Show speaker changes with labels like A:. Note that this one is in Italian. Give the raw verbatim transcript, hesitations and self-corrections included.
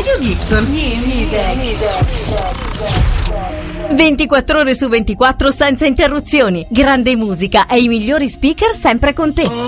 A: Radio Dixon. New Music. ventiquattro ore su ventiquattro senza interruzioni. Grande musica e i migliori speaker sempre con te.